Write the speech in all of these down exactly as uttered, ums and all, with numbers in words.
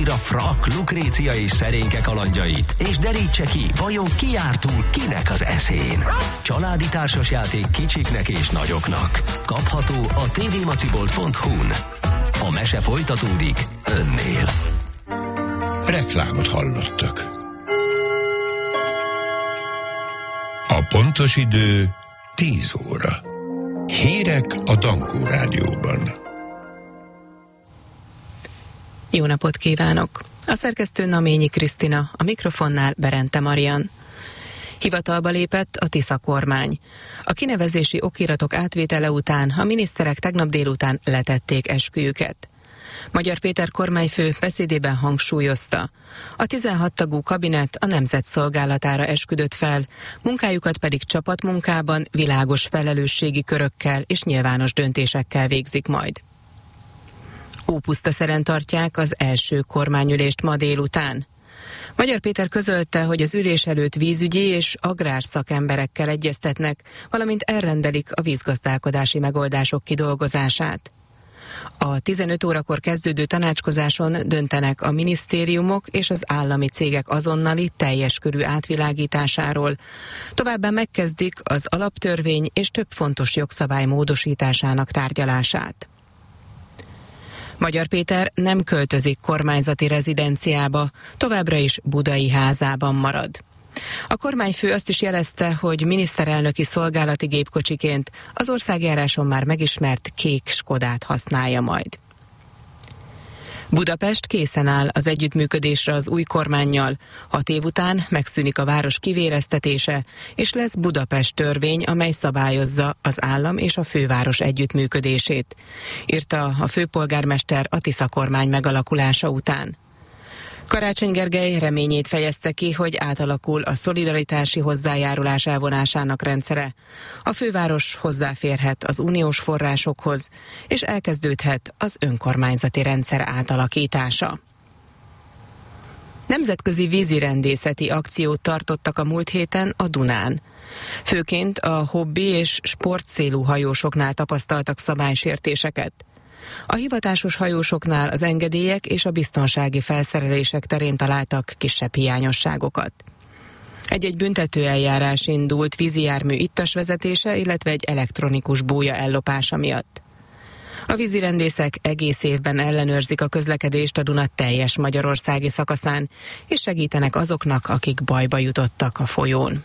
újra Frak, Lukrécia és Szerénke kalandjait, és derítse ki, vajon ki járt túl kinek az eszén. Családi társasjáték kicsiknek és nagyoknak. Kapható a tvmacibolt pont hu-n. A mese folytatódik önnél. Reklámot hallottak. A pontos idő tíz óra. Hírek a Dankó Rádióban. Jó napot kívánok! A szerkesztő Naményi Krisztina, a mikrofonnál Berente Marian. Hivatalba lépett a Tisza kormány. A kinevezési okiratok átvétele után a miniszterek tegnap délután letették esküjüket. Magyar Péter kormányfő beszédében hangsúlyozta, a tizenhat tagú kabinet a nemzet szolgálatára esküdött fel, munkájukat pedig csapatmunkában, világos felelősségi körökkel és nyilvános döntésekkel végzik majd. Ópusztaszeren tartják az első kormányülést ma délután. Magyar Péter közölte, hogy az ülés előtt vízügyi és agrárszakemberekkel egyeztetnek, valamint elrendelik a vízgazdálkodási megoldások kidolgozását. A tizenöt órakor kezdődő tanácskozáson döntenek a minisztériumok és az állami cégek azonnali, teljes körű átvilágításáról. Továbbá megkezdik az alaptörvény és több fontos jogszabály módosításának tárgyalását. Magyar Péter nem költözik kormányzati rezidenciába, továbbra is budai házában marad. A kormányfő azt is jelezte, hogy miniszterelnöki szolgálati gépkocsiként az országjáráson már megismert kék Skodát használja majd. Budapest készen áll az együttműködésre az új kormánnyal. Hat év után megszűnik a város kivéreztetése, és lesz Budapest törvény, amely szabályozza az állam és a főváros együttműködését, írta a főpolgármester a Tisza kormány megalakulása után. Karácsony Gergely reményét fejezte ki, hogy átalakul a szolidaritási hozzájárulás elvonásának rendszere. A főváros hozzáférhet az uniós forrásokhoz, és elkezdődhet az önkormányzati rendszer átalakítása. Nemzetközi vízirendészeti akciót tartottak a múlt héten a Dunán. Főként a hobbi és sportcélú hajósoknál tapasztaltak szabálysértéseket. A hivatásos hajósoknál az engedélyek és a biztonsági felszerelések terén találtak kisebb hiányosságokat. Egy-egy büntetőeljárás indult vízijármű ittasvezetése, illetve egy elektronikus bója ellopása miatt. A vízirendészek egész évben ellenőrzik a közlekedést a Duna teljes magyarországi szakaszán, és segítenek azoknak, akik bajba jutottak a folyón.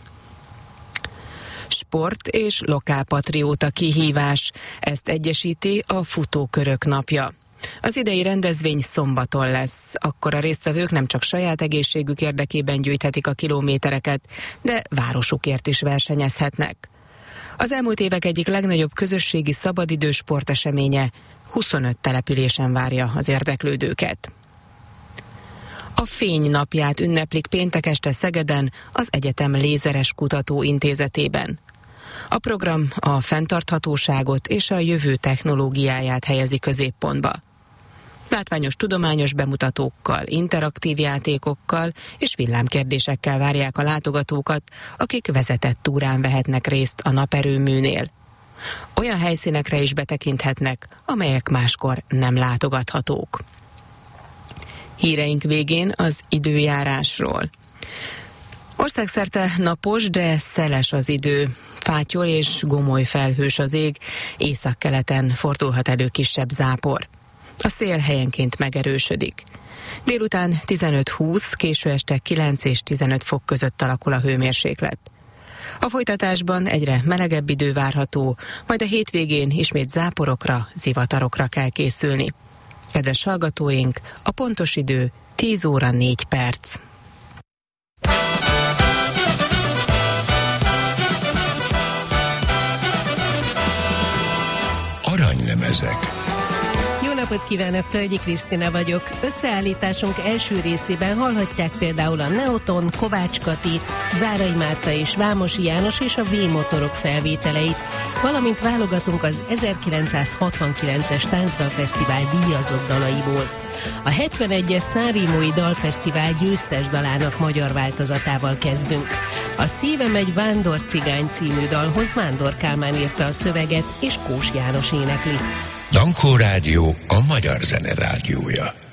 Sport és lokálpatrióta kihívás, ezt egyesíti a Futókörök napja. Az idei rendezvény szombaton lesz, akkor a résztvevők nem csak saját egészségük érdekében gyűjthetik a kilométereket, de városukért is versenyezhetnek. Az elmúlt évek egyik legnagyobb közösségi szabadidő sporteseménye huszonöt településen várja az érdeklődőket. A Fény napját ünneplik péntek este Szegeden, az egyetem Lézeres Kutatóintézetében. A program a fenntarthatóságot és a jövő technológiáját helyezi középpontba. Látványos tudományos bemutatókkal, interaktív játékokkal és villámkérdésekkel várják a látogatókat, akik vezetett túrán vehetnek részt a naperőműnél. Olyan helyszínekre is betekinthetnek, amelyek máskor nem látogathatók. Híreink végén az időjárásról. Országszerte napos, de szeles az idő. Fátyol és gomoly felhős az ég, északkeleten fordulhat elő kisebb zápor. A szél helyenként megerősödik. Délután tizenöt-húsz, késő este kilenc és tizenöt fok között alakul a hőmérséklet. A folytatásban egyre melegebb idő várható, majd a hétvégén ismét záporokra, zivatarokra kell készülni. Kedves hallgatóink, a pontos idő tíz óra négy perc. Aranylemezek. Jó napot kívánok, Tölgyi Krisztina vagyok. Összeállításunk első részében hallhatják például a Neoton, Kovács Kati, Zárai Márta és Vámosi János és a V-motorok felvételeit, valamint válogatunk az ezerkilencszázhatvankilences Táncdalfesztivál díjazott dalaiból. A hetvenegyes Sanremói Dalfesztivál győztes dalának magyar változatával kezdünk. A Szívem egy vándorcigány című dalhoz Vándor Kálmán írta a szöveget, és Kós János énekli. Dankó Rádió a magyar zene rádiója.